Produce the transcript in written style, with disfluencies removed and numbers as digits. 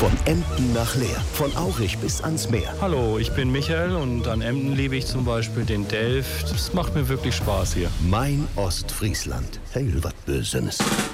Von Emden nach Leer, von Aurich bis ans Meer. Hallo, ich bin Michael und an Emden liebe ich zum Beispiel den Delft. Es macht mir wirklich Spaß hier. Mein Ostfriesland. Heil wat Bösenes.